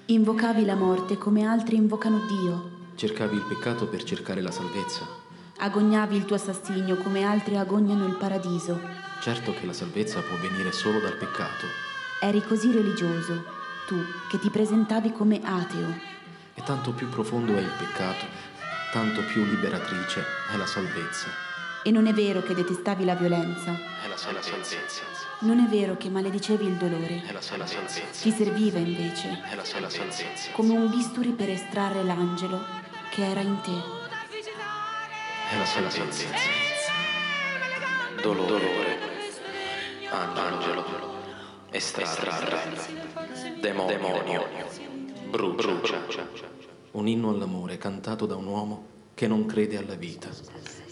Invocavi la morte come altri invocano Dio. Cercavi il peccato per cercare la salvezza. Agognavi il tuo assassinio come altri agognano il paradiso. Certo che la salvezza può venire solo dal peccato. Eri così religioso, tu, che ti presentavi come ateo. E tanto più profondo è il peccato, tanto più liberatrice è la salvezza. E non è vero che detestavi la violenza. È la salvezza. Non è vero che maledicevi il dolore. È la salvezza. Ti serviva invece, È la salvezza. come un bisturi per estrarre l'angelo che era in te. È la salvezza. Dolore. Angelo. Estrarre. Demonio. Brucia. Un inno all'amore cantato da un uomo che non crede alla vita.